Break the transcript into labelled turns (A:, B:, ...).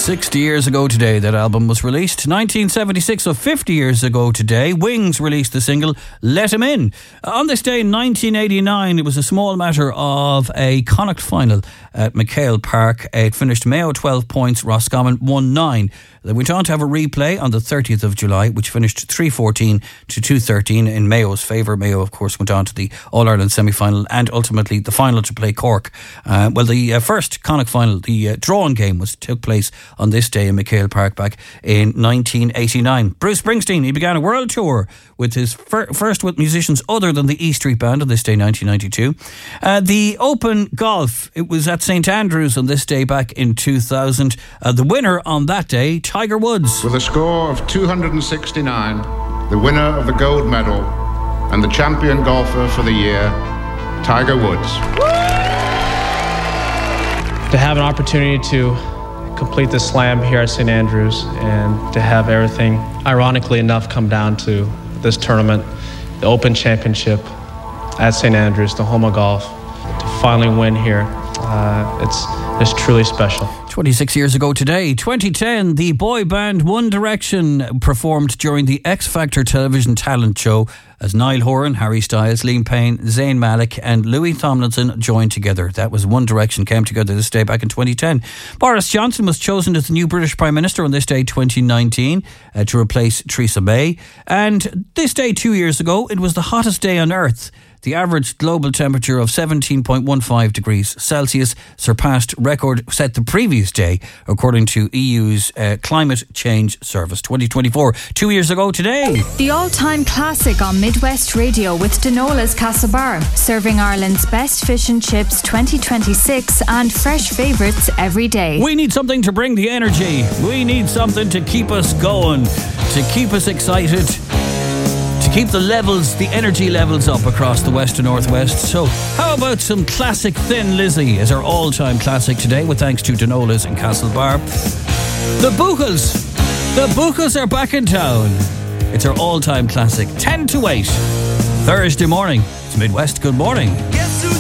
A: 60 years ago today that album was released. 1976, so 50 years ago today, Wings released the single Let 'Em In. On this day in 1989, it was a small matter of a Connacht final at McHale Park. It finished Mayo 12 points, Roscommon 1-9. They went on to have a replay on the 30th of July, which finished 3-14 to 2-13 in Mayo's favour. Mayo, of course, went on to the All-Ireland semi-final and ultimately the final to play Cork. The first Connacht final, the drawing game, took place on this day in McHale Park back in 1989. Bruce Springsteen, he began a world tour with his first with musicians other than the E Street Band on this day, 1992. The Open Golf, it was at St Andrews on this day back in 2000. The winner on that day, Tiger Woods.
B: With a score of 269, the winner of the gold medal and the champion golfer for the year, Tiger Woods.
C: To have an opportunity to complete the slam here at St Andrews and to have everything, ironically enough, come down to this tournament, the Open Championship at St Andrews, the home of golf, to finally win here, it's truly special.
A: 26 years ago today, 2010, the boy band One Direction performed during the X Factor television talent show as Niall Horan, Harry Styles, Liam Payne, Zayn Malik and Louis Tomlinson joined together. That was One Direction, came together this day back in 2010. Boris Johnson was chosen as the new British Prime Minister on this day 2019 to replace Theresa May. And this day 2 years ago, it was the hottest day on Earth. The average global temperature of 17.15 degrees Celsius surpassed record set the previous day, according to EU's Climate Change Service 2024. 2 years ago today.
D: The all-time classic on Midwest Radio with Denola's Castlebar, serving Ireland's best fish and chips 2026 and fresh favourites every day.
A: We need something to bring the energy. We need something to keep us going, to keep us excited, to keep the energy levels up across the west and northwest. So how about some classic Thin Lizzy as our all-time classic today, with thanks to Denola's in Castlebar. The Buchels are back in town. It's our all-time classic, 10 to 8, Thursday morning. It's Midwest Good Morning.